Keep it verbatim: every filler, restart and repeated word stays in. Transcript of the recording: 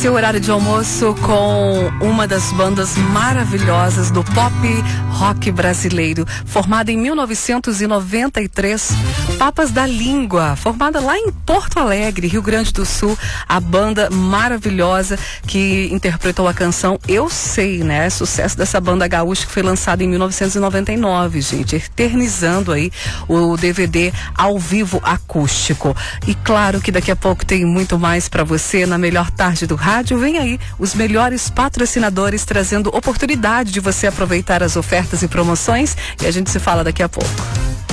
seu horário de almoço com uma das bandas maravilhosas do pop rock brasileiro, formada em mil novecentos e noventa e três, Papas da Língua, formada lá em Porto Alegre, Rio Grande do Sul, a banda maravilhosa que interpretou a canção Eu Sei, né? Sucesso dessa banda gaúcha que foi lançada em mil novecentos e noventa e nove, gente, eternizando aí o D V D ao vivo acústico. E claro que daqui a pouco tem muito mais para você na melhor tarde do rádio. Vem aí os melhores patrocinadores trazendo oportunidade de você aproveitar as ofertas e promoções, e a gente se fala daqui a pouco.